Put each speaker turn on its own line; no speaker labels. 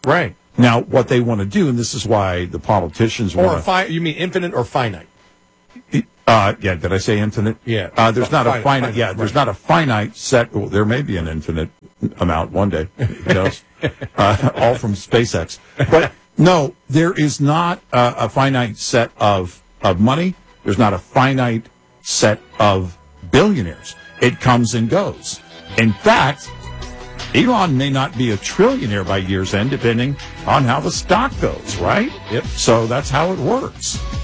Right.
Now, what they want to do, and this is why the politicians want
to... You mean infinite or finite?
Yeah, did I say infinite?
Yeah.
There's not a finite. Yeah, there's not a finite set. Well, there may be an infinite amount one day. Who knows? All from SpaceX. But no, there is not a finite set of money. There's not a finite set of billionaires. It comes and goes. In fact, Elon may not be a trillionaire by year's end, depending on how the stock goes, right?
Yep.
So that's how it works.